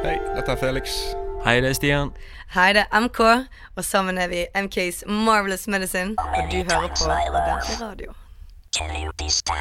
Hei, dette er Felix. Hei, det er Stian. Hei, det er MK, og sammen er vi MK's Marvelous Medicine, og du hører på Ordentlig Radio.